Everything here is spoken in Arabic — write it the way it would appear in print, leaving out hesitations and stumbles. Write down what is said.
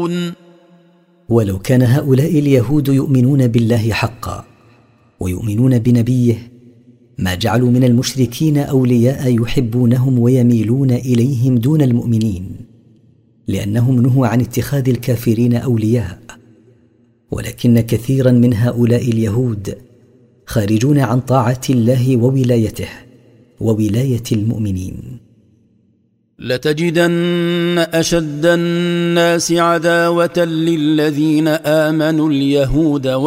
يعلمون. ولو كان هؤلاء اليهود يؤمنون بالله حقا ويؤمنون بنبيه ما جعلوا من المشركين أولياء يحبونهم ويميلون إليهم دون المؤمنين، لأنهم نهوا عن اتخاذ الكافرين أولياء. ولكن كثيرا من هؤلاء اليهود خارجون عن طاعة الله وولايته وولاية المؤمنين. لتجدن أشد الناس عداوة للذين آمنوا اليهود